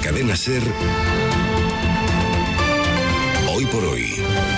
Cadena SER, Hoy por Hoy,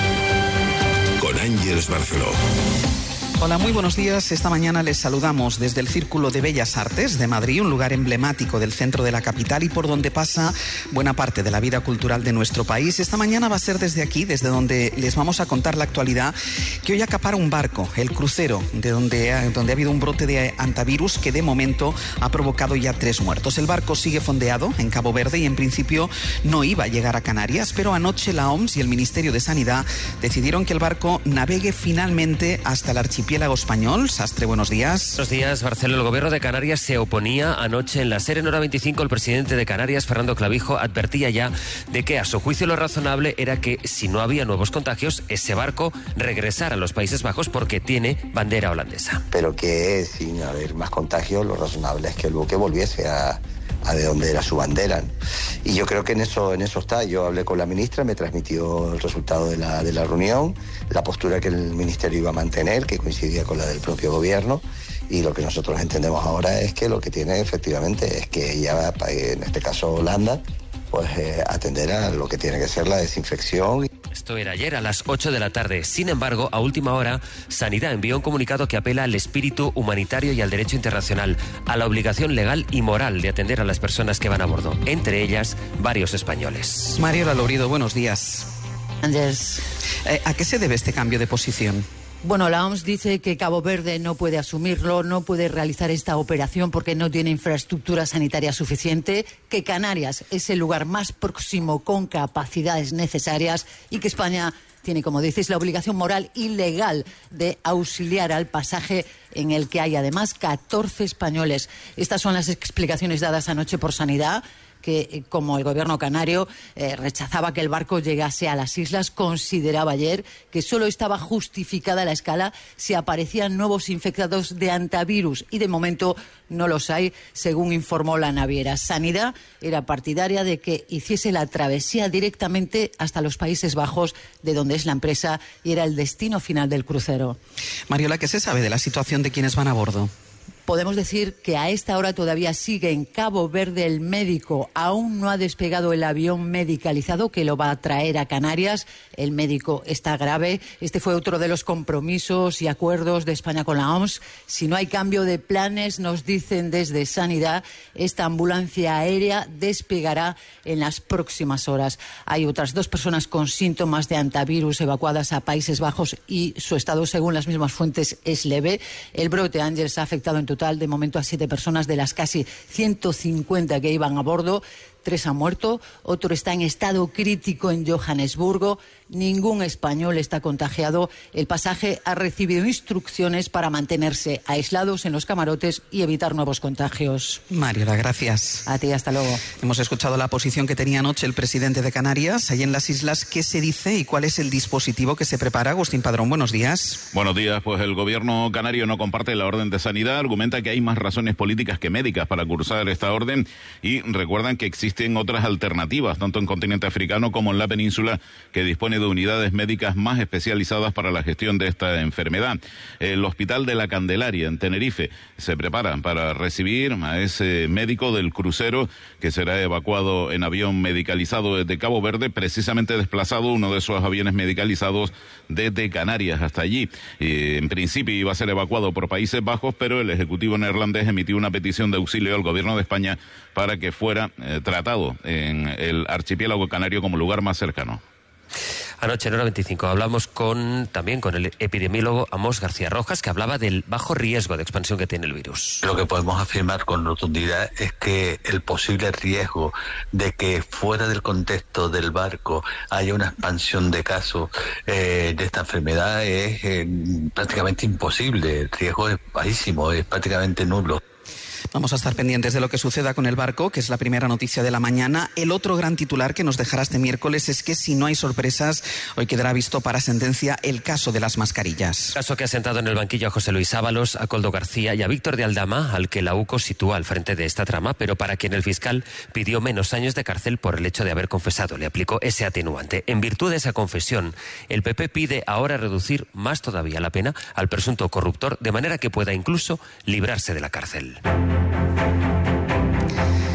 con Ángeles Barceló. Hola, muy buenos días. Esta mañana les saludamos desde el Círculo de Bellas Artes de Madrid, un lugar emblemático del centro de la capital y por donde pasa buena parte de la vida cultural de nuestro país. Esta mañana va a ser desde aquí, desde donde les vamos a contar la actualidad, que hoy acapara un barco, el Crucero, de donde ha habido un brote de hantavirus que de momento ha provocado ya 3 muertos. El barco sigue fondeado en Cabo Verde y en principio no iba a llegar a Canarias, pero anoche la OMS y el Ministerio de Sanidad decidieron que el barco navegue finalmente hasta el archipiélago español. Sastre, buenos días. Buenos días, Barceló. El gobierno de Canarias se oponía anoche en la SER en Hora 25. El presidente de Canarias, Fernando Clavijo, advertía ya de que a su juicio lo razonable era que si no había nuevos contagios, ese barco regresara a los Países Bajos porque tiene bandera holandesa. Pero que sin haber más contagios, lo razonable es que el buque volviese a de donde era su bandera. Y yo creo que en eso está. Yo hablé con la ministra, me transmitió el resultado de la reunión, la postura que el ministerio iba a mantener, que coincidía con la del propio gobierno, y lo que nosotros entendemos ahora es que lo que tiene efectivamente es que ella, en este caso Holanda, pues atender a lo que tiene que ser la desinfección. Esto era ayer a las 8 de la tarde. Sin embargo, a última hora, Sanidad envió un comunicado que apela al espíritu humanitario y al derecho internacional, a la obligación legal y moral de atender a las personas que van a bordo, entre ellas varios españoles. Mariola Lourido, buenos días. Andrés. ¿A qué se debe este cambio de posición? Bueno, la OMS dice que Cabo Verde no puede asumirlo, no puede realizar esta operación porque no tiene infraestructura sanitaria suficiente, que Canarias es el lugar más próximo con capacidades necesarias y que España tiene, como dices, la obligación moral y legal de auxiliar al pasaje en el que hay además 14 españoles. Estas son las explicaciones dadas anoche por Sanidad, que como el gobierno canario rechazaba que el barco llegase a las islas, consideraba ayer que solo estaba justificada la escala si aparecían nuevos infectados de hantavirus y de momento no los hay, según informó la naviera. Sanidad era partidaria de que hiciese la travesía directamente hasta los Países Bajos, de donde es la empresa y era el destino final del crucero. Mariola, ¿qué se sabe de la situación de quienes van a bordo? Podemos decir que a esta hora todavía sigue en Cabo Verde el médico. Aún no ha despegado el avión medicalizado que lo va a traer a Canarias. El médico está grave. Este fue otro de los compromisos y acuerdos de España con la OMS. Si no hay cambio de planes, nos dicen desde Sanidad, esta ambulancia aérea despegará en las próximas horas. Hay otras 2 personas con síntomas de hantavirus evacuadas a Países Bajos y su estado, según las mismas fuentes, es leve. El brote, Ángeles, ha afectado en total de momento a 7 personas de las casi 150 que iban a bordo. 3 han muerto, otro está en estado crítico en Johannesburgo. Ningún español está contagiado. El pasaje ha recibido instrucciones para mantenerse aislados en los camarotes y evitar nuevos contagios. Mariola, gracias. A ti, hasta luego. Hemos escuchado la posición que tenía anoche el presidente de Canarias. Allí en las islas, ¿qué se dice y cuál es el dispositivo que se prepara? Agustín Padrón, buenos días. Buenos días. Pues el gobierno canario no comparte la orden de Sanidad. Argumenta que hay más razones políticas que médicas para cursar esta orden y recuerdan que existen otras alternativas, tanto en continente africano como en la península, que dispone de unidades médicas más especializadas para la gestión de esta enfermedad. El Hospital de la Candelaria, en Tenerife, se prepara para recibir a ese médico del crucero que será evacuado en avión medicalizado desde Cabo Verde, precisamente desplazado uno de esos aviones medicalizados desde Canarias hasta allí. En principio iba a ser evacuado por Países Bajos, pero el Ejecutivo neerlandés emitió una petición de auxilio al gobierno de España para que fuera tratado en el archipiélago canario como lugar más cercano. Anoche en Hora 25 hablamos también con el epidemiólogo Amos García Rojas, que hablaba del bajo riesgo de expansión que tiene el virus. Lo que podemos afirmar con rotundidad es que el posible riesgo de que fuera del contexto del barco haya una expansión de casos de esta enfermedad es prácticamente imposible. El riesgo es bajísimo, es prácticamente nulo. Vamos a estar pendientes de lo que suceda con el barco, que es la primera noticia de la mañana. El otro gran titular que nos dejará este miércoles es que, si no hay sorpresas, hoy quedará visto para sentencia el caso de las mascarillas. Caso que ha sentado en el banquillo a José Luis Ábalos, a Koldo García y a Víctor de Aldama, al que la UCO sitúa al frente de esta trama, pero para quien el fiscal pidió menos años de cárcel por el hecho de haber confesado. Le aplicó ese atenuante. En virtud de esa confesión, el PP pide ahora reducir más todavía la pena al presunto corruptor, de manera que pueda incluso librarse de la cárcel.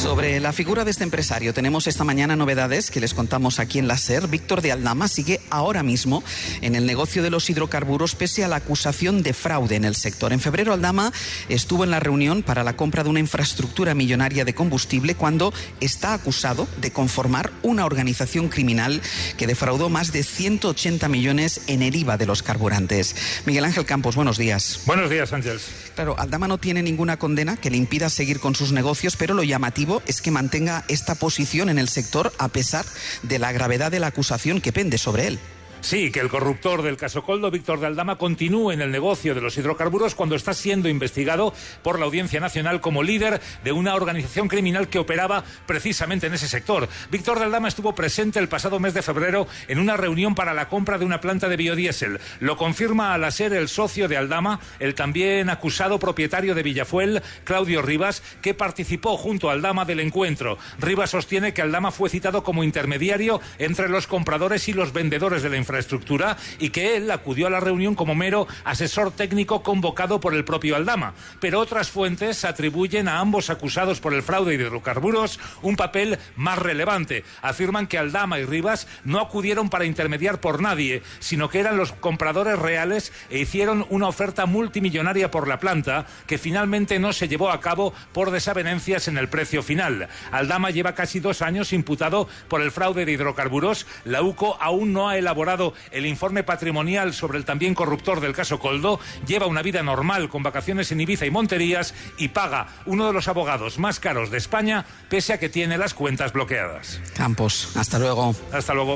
Sobre la figura de este empresario tenemos esta mañana novedades que les contamos aquí en la SER. Víctor de Aldama sigue ahora mismo en el negocio de los hidrocarburos pese a la acusación de fraude en el sector. En febrero Aldama estuvo en la reunión para la compra de una infraestructura millonaria de combustible cuando está acusado de conformar una organización criminal que defraudó más de 180 millones en el IVA de los carburantes. Miguel Ángel Campos, buenos días. Buenos días, Ángels. Claro, Aldama no tiene ninguna condena que le impida seguir con sus negocios, pero lo llamativo es que mantenga esta posición en el sector a pesar de la gravedad de la acusación que pende sobre él. Sí, que el corruptor del caso Koldo, Víctor de Aldama, continúe en el negocio de los hidrocarburos cuando está siendo investigado por la Audiencia Nacional como líder de una organización criminal que operaba precisamente en ese sector. Víctor de Aldama estuvo presente el pasado mes de febrero en una reunión para la compra de una planta de biodiesel. Lo confirma a la SER el socio de Aldama, el también acusado propietario de Villafuel, Claudio Rivas, que participó junto a Aldama del encuentro. Rivas sostiene que Aldama fue citado como intermediario entre los compradores y los vendedores de la infraestructura y que él acudió a la reunión como mero asesor técnico convocado por el propio Aldama. Pero otras fuentes atribuyen a ambos acusados por el fraude de hidrocarburos un papel más relevante. Afirman que Aldama y Rivas no acudieron para intermediar por nadie, sino que eran los compradores reales e hicieron una oferta multimillonaria por la planta que finalmente no se llevó a cabo por desavenencias en el precio final. Aldama lleva casi 2 años imputado por el fraude de hidrocarburos. La UCO aún no ha elaborado el informe patrimonial sobre el también corruptor del caso Koldo. Lleva una vida normal con vacaciones en Ibiza y Monterías y paga uno de los abogados más caros de España pese a que tiene las cuentas bloqueadas. Campos, hasta luego. Hasta luego.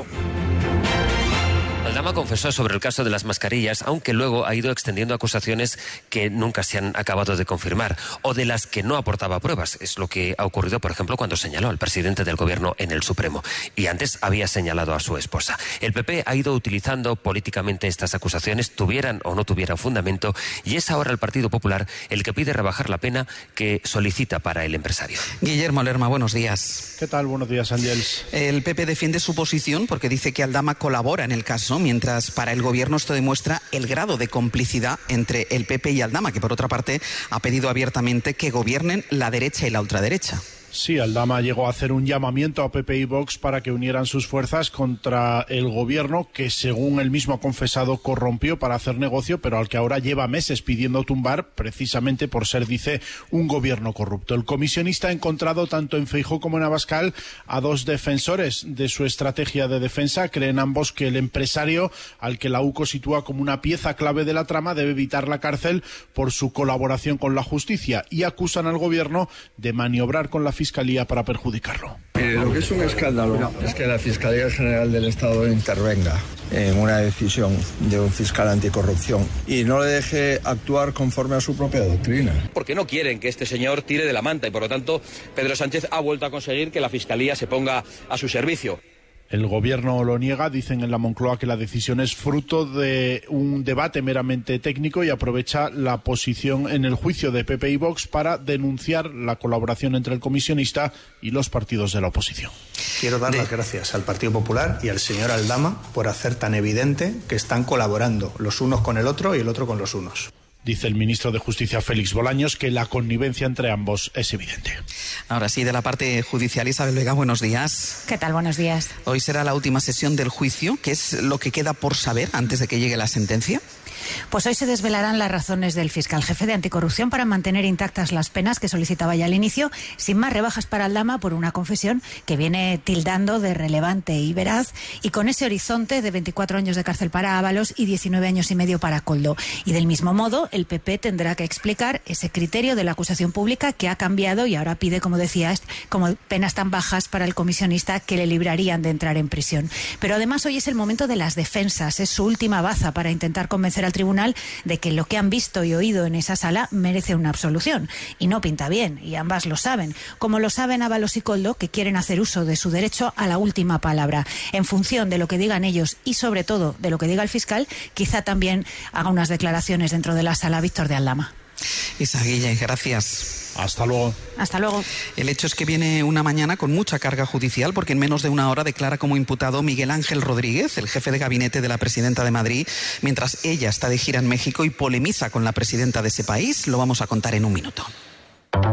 Aldama confesó sobre el caso de las mascarillas, aunque luego ha ido extendiendo acusaciones que nunca se han acabado de confirmar o de las que no aportaba pruebas. Es lo que ha ocurrido, por ejemplo, cuando señaló al presidente del gobierno en el Supremo. Y antes había señalado a su esposa. El PP ha ido utilizando políticamente estas acusaciones, tuvieran o no tuvieran fundamento, y es ahora el Partido Popular el que pide rebajar la pena que solicita para el empresario. Guillermo Lerma, buenos días. ¿Qué tal? Buenos días, Ángels. El PP defiende su posición porque dice que Aldama colabora en el caso, mientras para el gobierno esto demuestra el grado de complicidad entre el PP y Aldama, que por otra parte ha pedido abiertamente que gobiernen la derecha y la ultraderecha. Sí, Aldama llegó a hacer un llamamiento a PP y Vox para que unieran sus fuerzas contra el gobierno que, según él mismo ha confesado, corrompió para hacer negocio, pero al que ahora lleva meses pidiendo tumbar precisamente por ser, dice, un gobierno corrupto. El comisionista ha encontrado tanto en Feijóo como en Abascal a 2 defensores de su estrategia de defensa. Creen ambos que el empresario, al que la UCO sitúa como una pieza clave de la trama, debe evitar la cárcel por su colaboración con la justicia y acusan al gobierno de maniobrar con la Fiscalía para perjudicarlo. Lo que es un escándalo es que la Fiscalía General del Estado intervenga en una decisión de un fiscal anticorrupción y no le deje actuar conforme a su propia doctrina. Porque no quieren que este señor tire de la manta y por lo tanto Pedro Sánchez ha vuelto a conseguir que la Fiscalía se ponga a su servicio. El gobierno lo niega, dicen en la Moncloa que la decisión es fruto de un debate meramente técnico y aprovecha la posición en el juicio de PP y Vox para denunciar la colaboración entre el comisionista y los partidos de la oposición. Quiero dar las gracias al Partido Popular y al señor Aldama por hacer tan evidente que están colaborando los unos con el otro y el otro con los unos. Dice el ministro de Justicia, Félix Bolaños, que la connivencia entre ambos es evidente. Ahora sí, de la parte judicial, Isabel Vega, buenos días. ¿Qué tal? Buenos días. Hoy será la última sesión del juicio. ¿Qué es lo que queda por saber antes de que llegue la sentencia? Pues hoy se desvelarán las razones del fiscal jefe de anticorrupción para mantener intactas las penas que solicitaba ya al inicio, sin más rebajas para Aldama por una confesión que viene tildando de relevante y veraz, y con ese horizonte de 24 años de cárcel para Ábalos y 19 años y medio para Koldo. Y del mismo modo, el PP tendrá que explicar ese criterio de la acusación pública que ha cambiado y ahora pide, como decías, como penas tan bajas para el comisionista que le librarían de entrar en prisión. Pero además hoy es el momento de las defensas, es su última baza para intentar convencer al tribunal de que lo que han visto y oído en esa sala merece una absolución. Y no pinta bien, y ambas lo saben. Como lo saben Ábalos y Koldo, que quieren hacer uso de su derecho a la última palabra. En función de lo que digan ellos y sobre todo de lo que diga el fiscal, quizá también haga unas declaraciones dentro de la sala Víctor de Aldama. Isa Guille, gracias. Hasta luego. Hasta luego. El hecho es que viene una mañana con mucha carga judicial porque en menos de una hora declara como imputado Miguel Ángel Rodríguez, el jefe de gabinete de la presidenta de Madrid, mientras ella está de gira en México y polemiza con la presidenta de ese país. Lo vamos a contar en un minuto.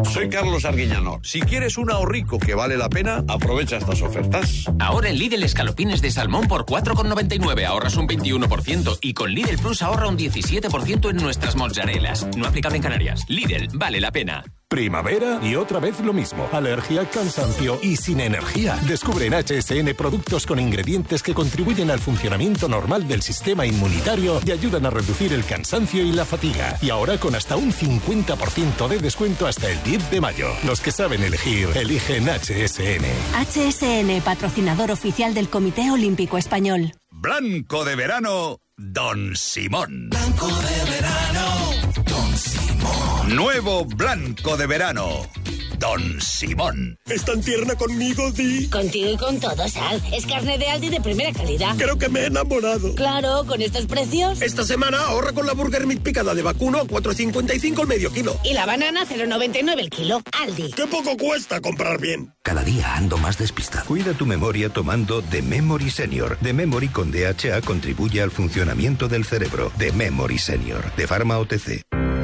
Soy Carlos Arguiñano. Si quieres un ahorrico que vale la pena, aprovecha estas ofertas. Ahora en Lidl escalopines de salmón por 4,99, ahorras un 21% y con Lidl Plus ahorra un 17% en nuestras mozzarelas. No aplicable en Canarias. Lidl, vale la pena. Primavera y otra vez lo mismo. Alergia, cansancio y sin energía. Descubre en HSN productos con ingredientes que contribuyen al funcionamiento normal del sistema inmunitario y ayudan a reducir el cansancio y la fatiga. Y ahora con hasta un 50% de descuento hasta el 10 de mayo. Los que saben elegir, eligen HSN. HSN, patrocinador oficial del Comité Olímpico Español. Blanco de verano, Don Simón. Blanco de verano, Don Simón. Nuevo blanco de verano, Don Simón. ¿Es tan tierna conmigo, Di? Contigo y con todo, Sal. Es carne de Aldi de primera calidad. Creo que me he enamorado. Claro, con estos precios. Esta semana ahorra con la Burger Meat picada de vacuno a 4,55 el medio kilo. Y la banana 0,99 el kilo. Aldi. ¡Qué poco cuesta comprar bien! Cada día ando más despistado. Cuida tu memoria tomando The Memory Senior. The Memory con DHA contribuye al funcionamiento del cerebro. The Memory Senior, de Pharma OTC.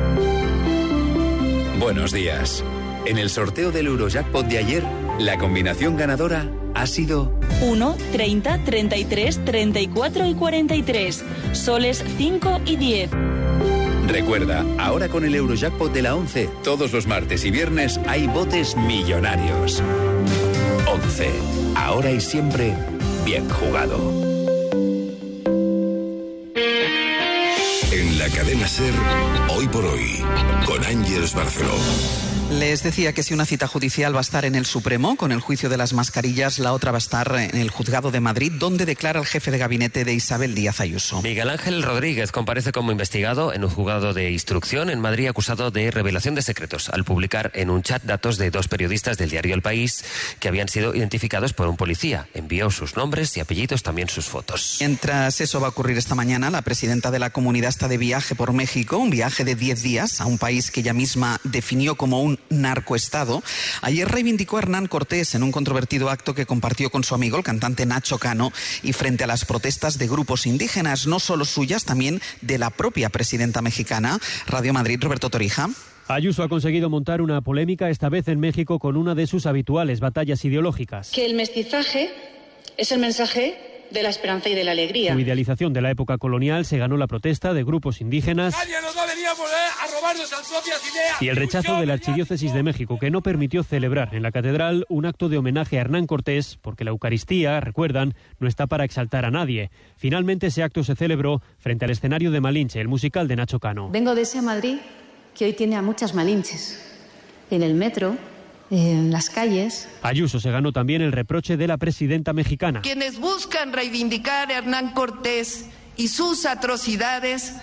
Buenos días. En el sorteo del Eurojackpot de ayer, la combinación ganadora ha sido 1, 30, 33, 34 y 43. Soles 5 y 10. Recuerda, ahora con el Eurojackpot de la 11, todos los martes y viernes hay botes millonarios. 11. Ahora y siempre, bien jugado. En la cadena SER, hoy por hoy, con Ángeles Barceló. Les decía que si una cita judicial va a estar en el Supremo, con el juicio de las mascarillas, la otra va a estar en el Juzgado de Madrid, donde declara el jefe de gabinete de Isabel Díaz Ayuso. Miguel Ángel Rodríguez comparece como investigado en un juzgado de instrucción en Madrid, acusado de revelación de secretos al publicar en un chat datos de 2 periodistas del diario El País que habían sido identificados por un policía. Envió sus nombres y apellidos, también sus fotos. Mientras eso va a ocurrir esta mañana, la presidenta de la comunidad está de viaje por México, un viaje de 10 días a un país que ella misma definió como un narcoestado. Ayer reivindicó a Hernán Cortés en un controvertido acto que compartió con su amigo, el cantante Nacho Cano, y frente a las protestas de grupos indígenas, no solo suyas, también de la propia presidenta mexicana. Radio Madrid, Roberto Torija. Ayuso ha conseguido montar una polémica, esta vez en México, con una de sus habituales batallas ideológicas. Que el mestizaje es el mensaje de la esperanza y de la alegría. Su idealización de la época colonial se ganó la protesta de grupos indígenas. Nadie nos va a venir a robar nuestras propias ideas. Y el rechazo de la Archidiócesis de México, que no permitió celebrar en la catedral un acto de homenaje a Hernán Cortés, porque la Eucaristía, recuerdan, no está para exaltar a nadie. Finalmente ese acto se celebró frente al escenario de Malinche, el musical de Nacho Cano. Vengo de ese Madrid que hoy tiene a muchas Malinches. En el metro, en las calles. Ayuso se ganó también el reproche de la presidenta mexicana. Quienes buscan reivindicar a Hernán Cortés y sus atrocidades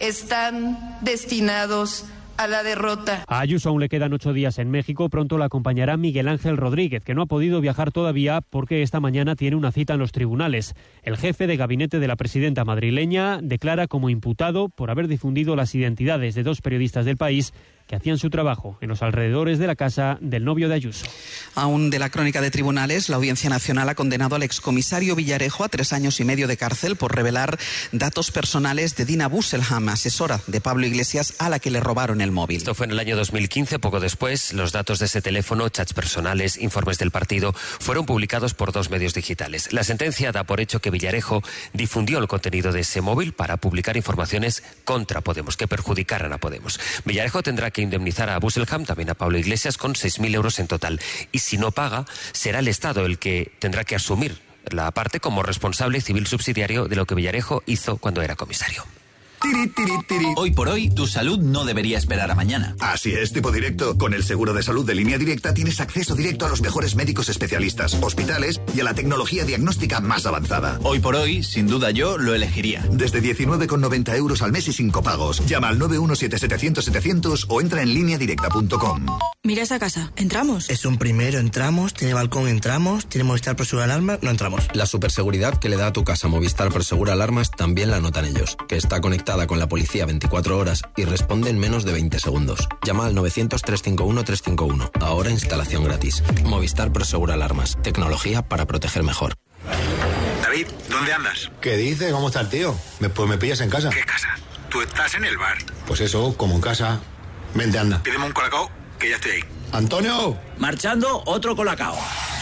están destinados a la derrota. A Ayuso aún le quedan 8 días en México. Pronto la acompañará Miguel Ángel Rodríguez, que no ha podido viajar todavía porque esta mañana tiene una cita en los tribunales. El jefe de gabinete de la presidenta madrileña declara como imputado por haber difundido las identidades de 2 periodistas del País que hacían su trabajo en los alrededores de la casa del novio de Ayuso. Aún de la crónica de tribunales, la Audiencia Nacional ha condenado al excomisario Villarejo a 3 años y medio de cárcel por revelar datos personales de Dina Busselham, asesora de Pablo Iglesias, a la que le robaron el móvil. Esto fue en el año 2015, poco después, los datos de ese teléfono, chats personales, informes del partido, fueron publicados por 2 medios digitales. La sentencia da por hecho que Villarejo difundió el contenido de ese móvil para publicar informaciones contra Podemos, que perjudicaran a Podemos. Villarejo tendrá que indemnizar a Busselham, también a Pablo Iglesias, con 6.000 euros en total. Y si no paga, será el Estado el que tendrá que asumir la parte como responsable civil subsidiario de lo que Villarejo hizo cuando era comisario. Hoy por hoy, tu salud no debería esperar a mañana. Así es, tipo directo. Con el seguro de salud de Línea Directa tienes acceso directo a los mejores médicos especialistas, hospitales y a la tecnología diagnóstica más avanzada. Hoy por hoy, sin duda yo lo elegiría. Desde 19,90 euros al mes y sin copagos. Llama al 917-700-700 o entra en lineadirecta.com. Mira esa casa. ¿Entramos? Es un primero, entramos. Tiene balcón, entramos. Tiene Movistar Prosegur Alarmas, no entramos. La superseguridad que le da a tu casa Movistar Prosegur Alarmas también la notan ellos, que está conectada con la policía 24 horas y responde en menos de 20 segundos. Llama al 900-351-351. Ahora instalación gratis. Movistar Prosegur Alarmas. Tecnología para proteger mejor. David, ¿dónde andas? ¿Qué dice? ¿Cómo está el tío? Pues me pillas en casa. ¿Qué casa? Tú estás en el bar. Pues eso, como en casa. Vente, anda. Pídeme un colacao, que ya estoy ahí. ¡Antonio! Marchando, otro Colacao.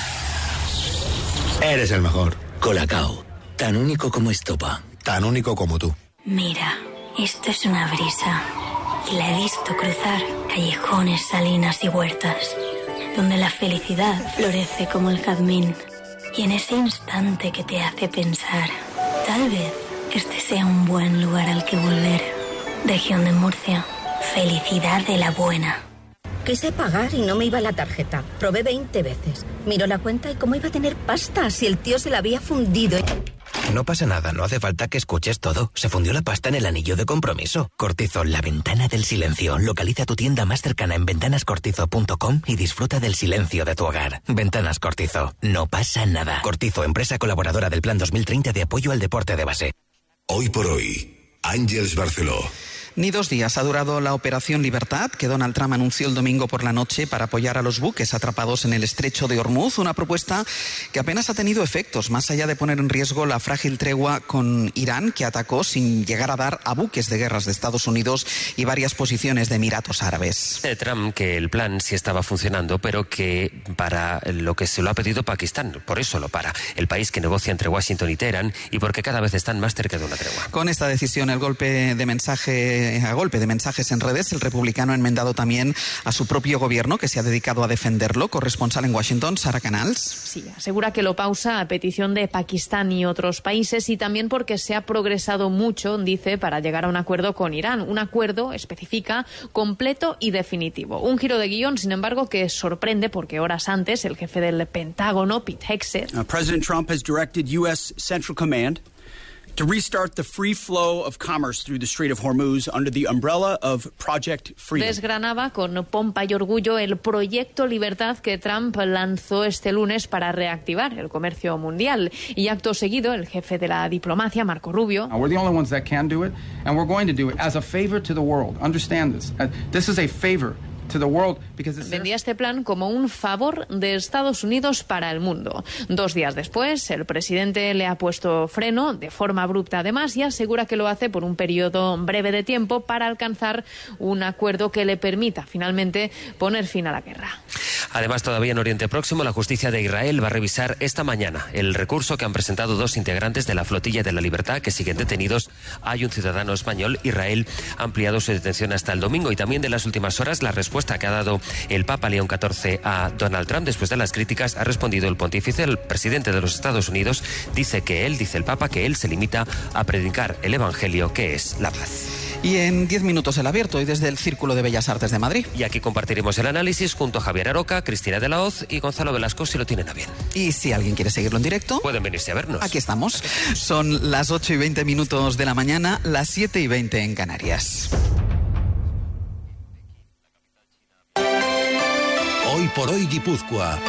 Eres el mejor. Colacao, tan único como estopa. Tan único como tú. Mira, esto es una brisa. Y la he visto cruzar callejones, salinas y huertas, donde la felicidad florece como el jazmín. Y en ese instante que te hace pensar, tal vez este sea un buen lugar al que volver. Región de Murcia, felicidad de la buena. Quise pagar y no me iba la tarjeta. Probé 20 veces. Miro la cuenta y cómo iba a tener pasta si el tío se la había fundido. No pasa nada, no hace falta que escuches todo. Se fundió la pasta en el anillo de compromiso. Cortizo, la ventana del silencio. Localiza tu tienda más cercana en ventanascortizo.com y disfruta del silencio de tu hogar. Ventanas Cortizo, no pasa nada. Cortizo, empresa colaboradora del Plan 2030 de apoyo al deporte de base. Hoy por hoy, Àngels Barceló. Ni 2 días ha durado la Operación Libertad, que Donald Trump anunció el domingo por la noche para apoyar a los buques atrapados en el estrecho de Hormuz, una propuesta que apenas ha tenido efectos, más allá de poner en riesgo la frágil tregua con Irán, que atacó sin llegar a dar a buques de guerras de Estados Unidos y varias posiciones de Emiratos Árabes. Trump que el plan sí estaba funcionando, pero que para lo que se lo ha pedido Pakistán, por eso lo para, el país que negocia entre Washington y Teherán y porque cada vez están más cerca de una tregua. Con esta decisión, a golpe de mensajes en redes, el republicano ha enmendado también a su propio gobierno, que se ha dedicado a defenderlo. Corresponsal en Washington, Sara Canals. Sí, asegura que lo pausa a petición de Pakistán y otros países y también porque se ha progresado mucho, dice, para llegar a un acuerdo con Irán. Un acuerdo, especifica, completo y definitivo. Un giro de guión, sin embargo, que sorprende porque horas antes el jefe del Pentágono, Pete Hegseth, President Trump has directed U.S. Central Command to restart the free flow of commerce through the Strait of Hormuz under the umbrella of Project Freedom. Desgranaba con pompa y orgullo el proyecto Libertad que Trump lanzó este lunes para reactivar el comercio mundial. Y acto seguido, el jefe de la diplomacia, Marco Rubio, we're the only ones that can do it, and we're going to do it as a favor to the world. Understand this. This is a favor to the world because vendía este plan como un favor de Estados Unidos para el mundo. 2 días después, el presidente le ha puesto freno de forma abrupta además y asegura que lo hace por un periodo breve de tiempo para alcanzar un acuerdo que le permita finalmente poner fin a la guerra. Además, todavía en Oriente Próximo, la justicia de Israel va a revisar esta mañana el recurso que han presentado 2 integrantes de la Flotilla de la Libertad que siguen detenidos. Hay un ciudadano español. Israel ha ampliado su detención hasta el domingo. Y también de las últimas horas, la respuesta que ha dado el Papa León XIV a Donald Trump después de las críticas ha respondido el pontífice. El presidente de los Estados Unidos dice el Papa, que él se limita a predicar el Evangelio, que es la paz. Y en 10 minutos el abierto, y desde el Círculo de Bellas Artes de Madrid. Y aquí compartiremos el análisis junto a Javier Aroca, Cristina de la Hoz y Gonzalo Velasco, si lo tienen a bien. Y si alguien quiere seguirlo en directo, pueden venirse a vernos. Aquí estamos. Son las 8:20 de la mañana, las 7:20 en Canarias. Hoy por hoy Guipúzcoa.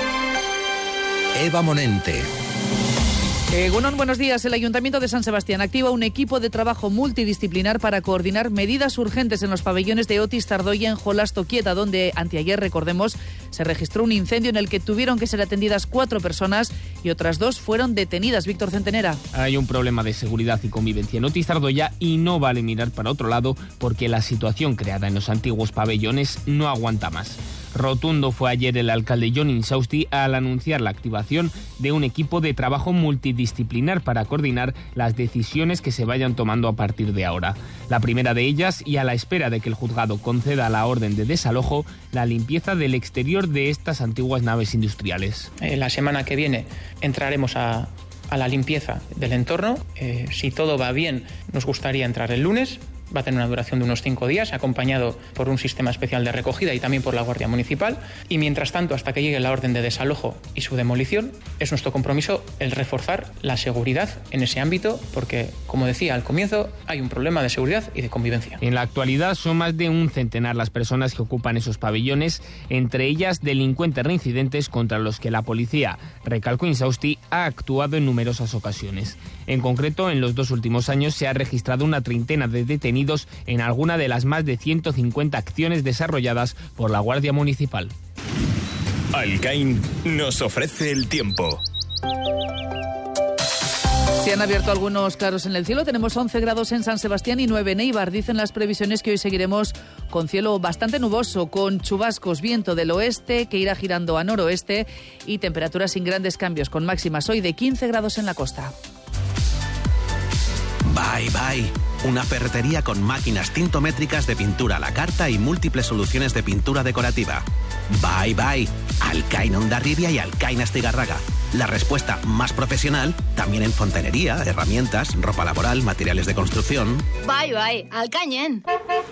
Eva Monente. Egunon, buenos días. El Ayuntamiento de San Sebastián activa un equipo de trabajo multidisciplinar para coordinar medidas urgentes en los pabellones de Otis Tardoya en Jolas Toquieta, donde anteayer, recordemos, se registró un incendio en el que tuvieron que ser atendidas 4 personas y otras 2 fueron detenidas. Víctor Centenera. Hay un problema de seguridad y convivencia en Otis Tardoya y no vale mirar para otro lado porque la situación creada en los antiguos pabellones no aguanta más. Rotundo fue ayer el alcalde Jon Insausti al anunciar la activación de un equipo de trabajo multidisciplinar para coordinar las decisiones que se vayan tomando a partir de ahora. La primera de ellas, y a la espera de que el juzgado conceda la orden de desalojo, la limpieza del exterior de estas antiguas naves industriales. La semana que viene entraremos a la limpieza del entorno. Si todo va bien, nos gustaría entrar el lunes. Va a tener una duración de unos 5 días, acompañado por un sistema especial de recogida y también por la Guardia Municipal. Y mientras tanto, hasta que llegue la orden de desalojo y su demolición, es nuestro compromiso el reforzar la seguridad en ese ámbito, porque, como decía al comienzo, hay un problema de seguridad y de convivencia. En la actualidad son más de un centenar las personas que ocupan esos pabellones, entre ellas delincuentes reincidentes contra los que la policía, recalcó Insausti, ha actuado en numerosas ocasiones. En concreto, en los 2 últimos años se ha registrado una treintena de detenidos en alguna de las más de 150 acciones desarrolladas por la Guardia Municipal. Alcain nos ofrece el tiempo. Se han abierto algunos claros en el cielo. Tenemos 11 grados en San Sebastián y 9 en Eibar. Dicen las previsiones que hoy seguiremos con cielo bastante nuboso, con chubascos, viento del oeste que irá girando a noroeste y temperaturas sin grandes cambios, con máximas hoy de 15 grados en la costa. Bye Bye, una ferretería con máquinas tintométricas de pintura a la carta y múltiples soluciones de pintura decorativa. Bye Bye, Alcain Hondarribia y Alcain Astigarraga. La respuesta más profesional también en fontanería, herramientas, ropa laboral, materiales de construcción. Bye Bye, Alcañen.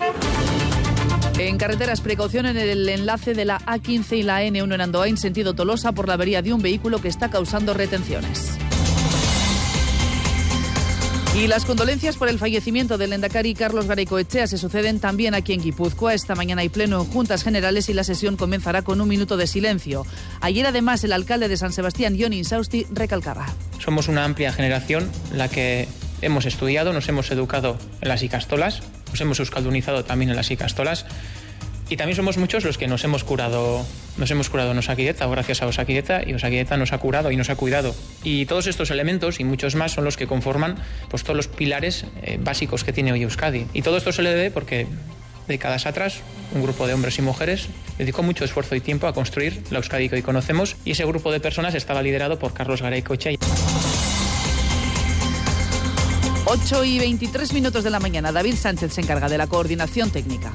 En carreteras, precaución en el enlace de la A15 y la N1 en Andoain, sentido Tolosa, por la avería de un vehículo que está causando retenciones. Y las condolencias por el fallecimiento del lehendakari Carlos Garaikoetxea se suceden también aquí en Guipúzcoa. Esta mañana hay pleno en Juntas Generales y la sesión comenzará con un minuto de silencio. Ayer, además, el alcalde de San Sebastián, Jon Insausti, recalcaba. Somos una amplia generación la que hemos estudiado, nos hemos educado en las Ikastolas, nos hemos euskaldunizado también en las Ikastolas. Y también somos muchos los que nos hemos curado en Osakidetza, o gracias a Osakidetza, y Osakidetza nos ha curado y nos ha cuidado. Y todos estos elementos y muchos más son los que conforman pues todos los pilares básicos que tiene hoy Euskadi. Y todo esto se le debe porque décadas atrás un grupo de hombres y mujeres dedicó mucho esfuerzo y tiempo a construir la Euskadi que hoy conocemos, y ese grupo de personas estaba liderado por Carlos Garaikoetxea. 8:23 de la mañana. David Sánchez se encarga de la coordinación técnica.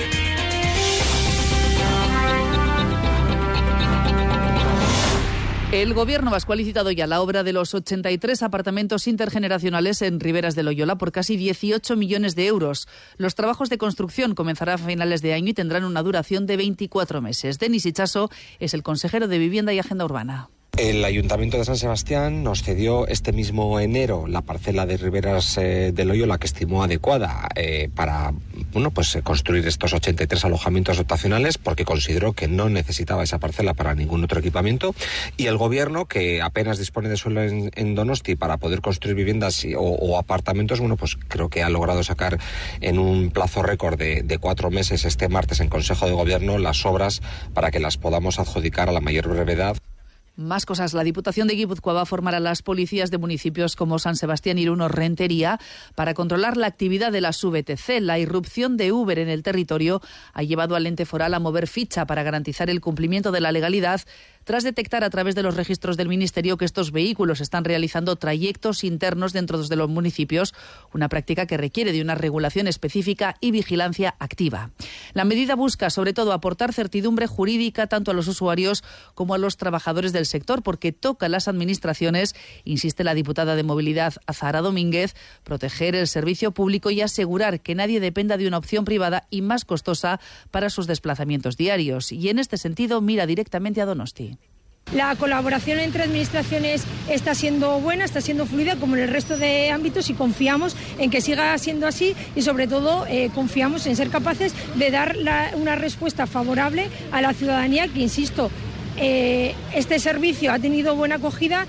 El Gobierno vasco ha licitado ya la obra de los 83 apartamentos intergeneracionales en Riberas de Loyola por casi 18 millones de euros. Los trabajos de construcción comenzarán a finales de año y tendrán una duración de 24 meses. Denis Itxaso es el consejero de Vivienda y Agenda Urbana. El Ayuntamiento de San Sebastián nos cedió este mismo enero la parcela de Riberas de Loyola que estimó adecuada para construir estos 83 alojamientos dotacionales, porque consideró que no necesitaba esa parcela para ningún otro equipamiento, y el Gobierno, que apenas dispone de suelo en Donosti para poder construir viviendas o apartamentos, creo que ha logrado sacar en un plazo récord de 4 meses este martes en Consejo de Gobierno las obras para que las podamos adjudicar a la mayor brevedad. Más cosas. La Diputación de Guipúzcoa va a formar a las policías de municipios como San Sebastián, Irún o Rentería para controlar la actividad de las VTC. La irrupción de Uber en el territorio ha llevado al ente foral a mover ficha para garantizar el cumplimiento de la legalidad, tras detectar a través de los registros del Ministerio que estos vehículos están realizando trayectos internos dentro de los municipios, una práctica que requiere de una regulación específica y vigilancia activa. La medida busca, sobre todo, aportar certidumbre jurídica tanto a los usuarios como a los trabajadores del sector, porque toca a las administraciones, insiste la diputada de Movilidad Azahara Domínguez, proteger el servicio público y asegurar que nadie dependa de una opción privada y más costosa para sus desplazamientos diarios. Y en este sentido mira directamente a Donosti. La colaboración entre administraciones está siendo buena, está siendo fluida como en el resto de ámbitos, y confiamos en que siga siendo así, y sobre todo confiamos en ser capaces de dar una respuesta favorable a la ciudadanía que, insisto, este servicio ha tenido buena acogida